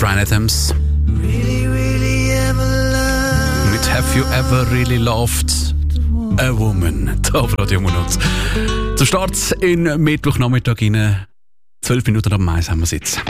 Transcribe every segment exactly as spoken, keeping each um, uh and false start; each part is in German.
Bryan Adams. Really, really ever loved. Mit Have You Ever Really Loved a Woman? Da auf Radio Monat. Zum Start in Mittwochnachmittag in zwölf Minuten ab Mais haben wir sitzen.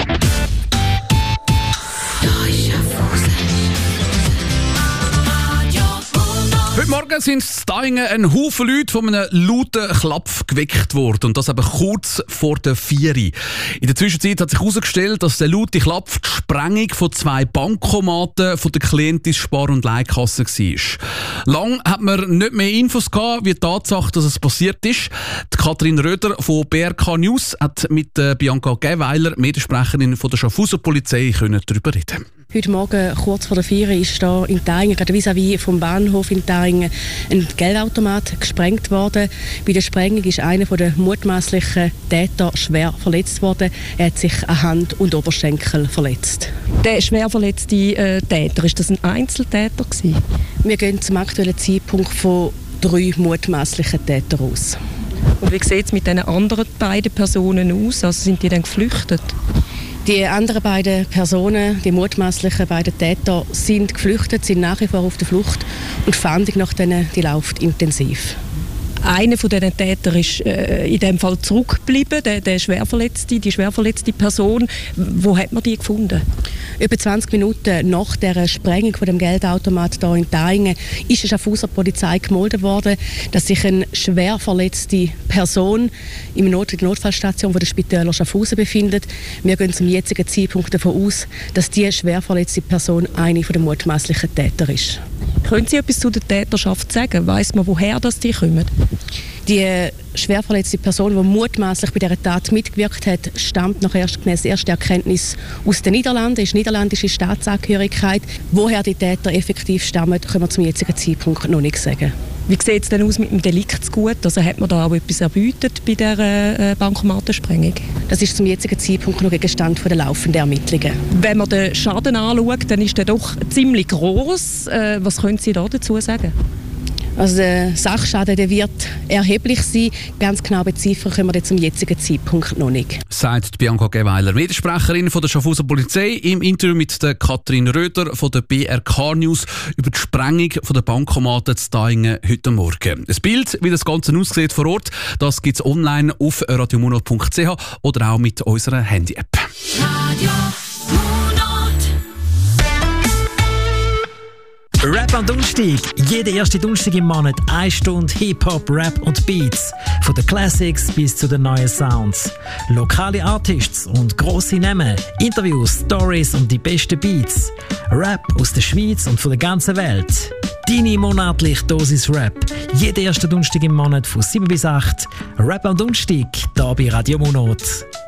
Heute Morgen sind in Steyingen ein Haufen Leute von einem lauten Klapf geweckt worden. Und das eben kurz vor der vier. In der Zwischenzeit hat sich herausgestellt, dass der laute Klapf die Sprengung von zwei Bankomaten von der Klientis Spar- und Leihkasse war. Lang hat man nicht mehr Infos gehabt, wie die Tatsache, dass es passiert ist. Die Katrin Röder von B R K News hat mit Bianca Geweiler, Mediensprecherin von der Schaffhauser Polizei, darüber reden. Heute Morgen, kurz vor der vier, ist da in Thayngen, gerade vis-à-vis vom Bahnhof in Thayngen, ein Geldautomat gesprengt worden. Bei der Sprengung ist einer der mutmaßlichen Täter schwer verletzt worden. Er hat sich an Hand und Oberschenkel verletzt. Der schwer verletzte äh, Täter, ist das ein Einzeltäter gewesen? Wir gehen zum aktuellen Zeitpunkt von drei mutmaßlichen Tätern aus. Und wie sieht es mit den anderen beiden Personen aus? Also sind die dann geflüchtet? Die anderen beiden Personen, die mutmaßlichen beiden Täter, sind geflüchtet, sind nach wie vor auf der Flucht und die Fahndung nach denen, die läuft intensiv. Einer von diesen Tätern ist äh, in dem Fall zurückgeblieben, der, der schwerverletzte, die schwerverletzte Person. Wo hat man die gefunden? Über zwanzig Minuten nach der Sprengung von dem Geldautomat hier in Thayngen ist der Schaffhauser Polizei gemeldet worden, dass sich eine schwer verletzte Person im Not- in der Notfallstation von der Spitäler Schaffhausen befindet. Wir gehen zum jetzigen Zeitpunkt davon aus, dass diese schwer verletzte Person eine der mutmaßlichen Täter ist. Können Sie etwas zu der Täterschaft sagen? Weiss man, woher das die kommen? Die schwer verletzte Person, die mutmaßlich bei dieser Tat mitgewirkt hat, stammt nach erst, erster Erkenntnis aus den Niederlanden, ist niederländische Staatsangehörigkeit. Woher die Täter effektiv stammen, können wir zum jetzigen Zeitpunkt noch nicht sagen. Wie sieht es denn aus mit dem Deliktsgut? Also hat man da auch etwas erbeutet bei dieser äh, Bankomatensprengung? Das ist zum jetzigen Zeitpunkt noch Gegenstand der laufenden Ermittlungen. Wenn man den Schaden anschaut, dann ist der doch ziemlich gross. Äh, was können Sie da dazu sagen? Also der Sachschaden der wird erheblich sein. Ganz genau beziffern können wir zum jetzigen Zeitpunkt noch nicht. Sagt Bianca Geweiler, Mediensprecherin von der Schaffhauser Polizei, im Interview mit der Katrin Röder von der B R K News über die Sprengung von der Bankomaten zu Thayngen heute Morgen. Ein Bild, wie das Ganze aussieht vor Ort, das gibt es online auf radiomonat punkt c h oder auch mit unserer Handy-App. Radio Rap am Donnerstag. Jeden ersten Donnerstag im Monat eine Stunde Hip-Hop, Rap und Beats. Von den Classics bis zu den neuen Sounds. Lokale Artists und grosse Namen. Interviews, Stories und die besten Beats. Rap aus der Schweiz und von der ganzen Welt. Deine monatliche Dosis Rap. Jeden ersten Donnerstag im Monat von sieben bis acht. Rap am Donnerstag, hier bei Radio Monat.